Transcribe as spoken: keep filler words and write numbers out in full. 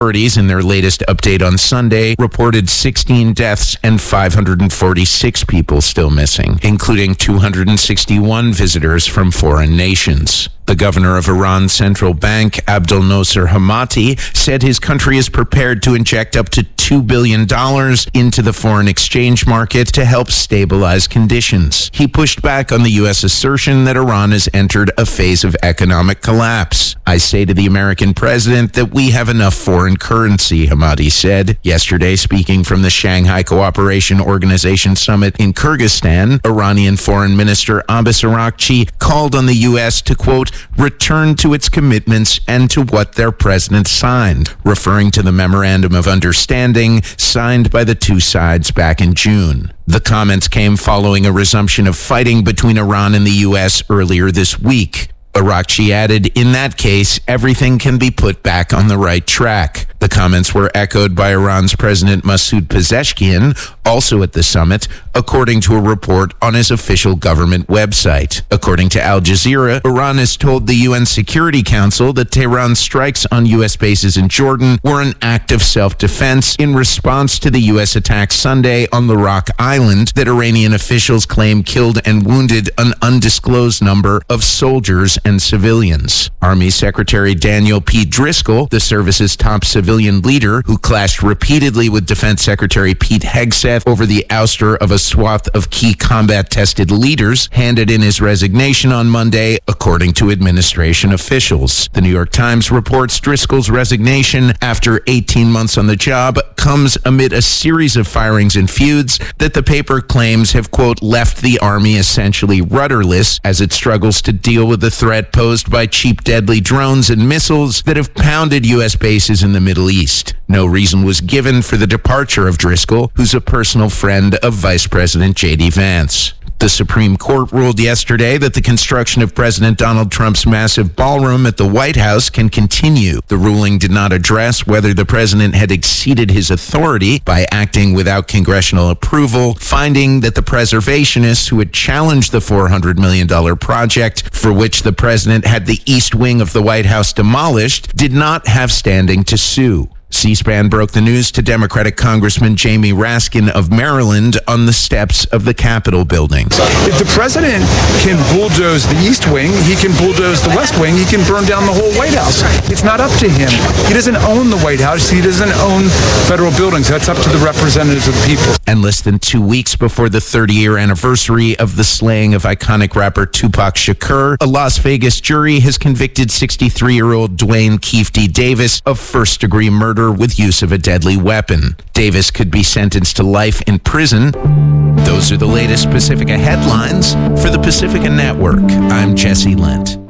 Authorities, in their latest update on Sunday, reported sixteen deaths and five hundred forty-six people still missing, including two hundred sixty-one visitors from foreign nations. The governor of Iran's central bank, Abdelnosser Hamati, said his country is prepared to inject up to two billion dollars into the foreign exchange market to help stabilize conditions. He pushed back on the U S assertion that Iran has entered a phase of economic collapse. I say to the American president that we have enough foreign currency, Hamati said. Yesterday, speaking from the Shanghai Cooperation Organization Summit in Kyrgyzstan, Iranian Foreign Minister Abbas Araghchi called on the U S to, quote, return to its commitments and to what their president signed, referring to the Memorandum of Understanding signed by the two sides back in June. The comments came following a resumption of fighting between Iran and the U S earlier this week. Araghchi added, in that case, everything can be put back on the right track. The comments were echoed by Iran's President Masoud Pezeshkian, also at the summit, according to a report on his official government website. According to Al Jazeera, Iran has told the U N Security Council that Tehran's strikes on U S bases in Jordan were an act of self-defense in response to the U S attack Sunday on the Rock Island that Iranian officials claim killed and wounded an undisclosed number of soldiers and civilians. Army Secretary Daniel P. Driscoll, the service's top civilian leader, who clashed repeatedly with Defense Secretary Pete Hegseth over the ouster of a swath of key combat-tested leaders, handed in his resignation on Monday, according to administration officials. The New York Times reports Driscoll's resignation after eighteen months on the job comes amid a series of firings and feuds that the paper claims have, quote, left the Army essentially rudderless as it struggles to deal with the threat posed by cheap deadly drones and missiles that have pounded U S bases in the Middle East. No reason was given for the departure of Driscoll, who's a personal friend of Vice President J D Vance. The Supreme Court ruled yesterday that the construction of President Donald Trump's massive ballroom at the White House can continue. The ruling did not address whether the president had exceeded his authority by acting without congressional approval, finding that the preservationists who had challenged the four hundred million dollars project, for which the president had the east wing of the White House demolished, did not have standing to sue. C-SPAN broke the news to Democratic Congressman Jamie Raskin of Maryland on the steps of the Capitol building. If the president can bulldoze the East Wing, he can bulldoze the West Wing, he can burn down the whole White House. It's not up to him. He doesn't own the White House. He doesn't own federal buildings. That's up to the representatives of the people. And less than two weeks before the thirty-year anniversary of the slaying of iconic rapper Tupac Shakur, a Las Vegas jury has convicted sixty-three-year-old Dwayne Keefe D. Davis of first-degree murder with use of a deadly weapon. Davis could be sentenced to life in prison. Those are the latest Pacifica headlines for the Pacifica Network. I'm Jesse Lent.